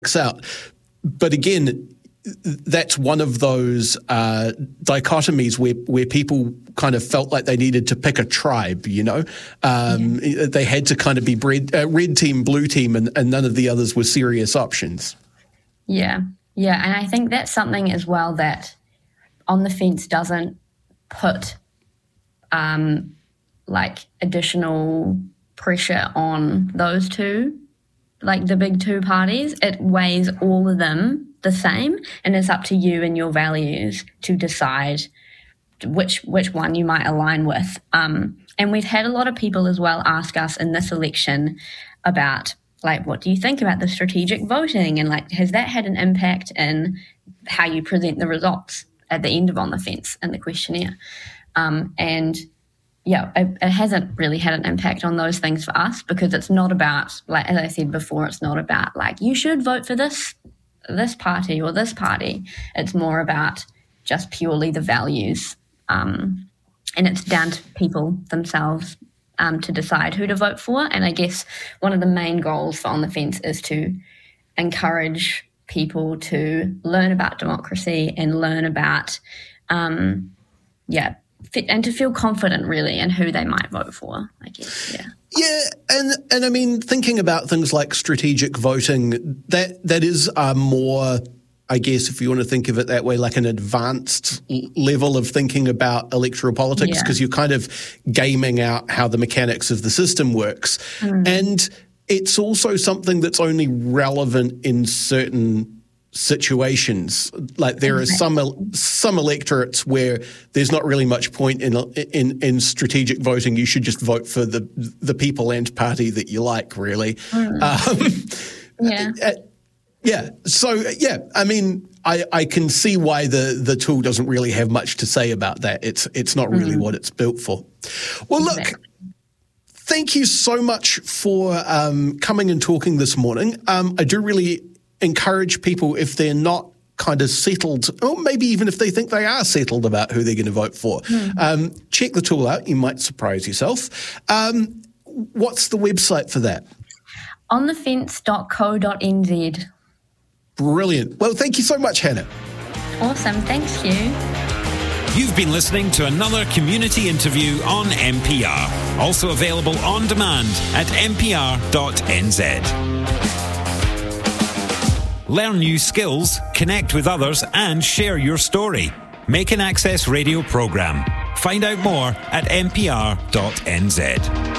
out. But again, that's one of those dichotomies where people kind of felt like they needed to pick a tribe, you know. They had to kind of be red team, blue team, and none of the others were serious options. Yeah, and I think that's something as well that On the Fence doesn't put like additional pressure on those two, like the big two parties. It weighs all of them the same, and it's up to you and your values to decide which one you might align with. And we've had a lot of people as well ask us in this election about, like, what do you think about the strategic voting, and like, has that had an impact in how you present the results at the end of On the Fence in the questionnaire? And yeah, it hasn't really had an impact on those things for us, because it's not about, like, as I said before, it's not about like, you should vote for this party or this party. It's more about just purely the values. And it's down to people themselves to decide who to vote for. And I guess one of the main goals for On the Fence is to encourage people to learn about democracy and learn about, and to feel confident really in who they might vote for, I guess, yeah. Yeah, and I mean, thinking about things like strategic voting, that is more, I guess, if you want to think of it that way, like an advanced level of thinking about electoral politics, because you're kind of gaming out how the mechanics of the system works. And it's also something that's only relevant in certain situations. Like there are some electorates where there's not really much point in strategic voting. You should just vote for the people and party that you like, really. So I mean, I can see why the tool doesn't really have much to say about that. It's not really what it's built for. Well, look, thank you so much for coming and talking this morning. I do really encourage people, if they're not kind of settled, or maybe even if they think they are settled about who they're going to vote for, check the tool out. You might surprise yourself. What's the website for that? onthefence.co.nz. Brilliant. Well, thank you so much, Hannah. Awesome. Thanks, you. You've been listening to another community interview on MPR. Also available on demand at mpr.nz. Learn new skills, connect with others, and share your story. Make an Access Radio programme. Find out more at mpr.nz.